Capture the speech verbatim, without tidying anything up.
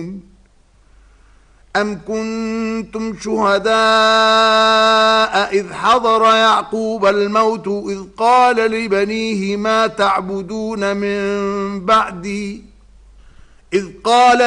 تعلمون أم كنتم شهداء إذ حضر يعقوب الموت إذ قال لبنيه ما تعبدون من بعدي إذ قال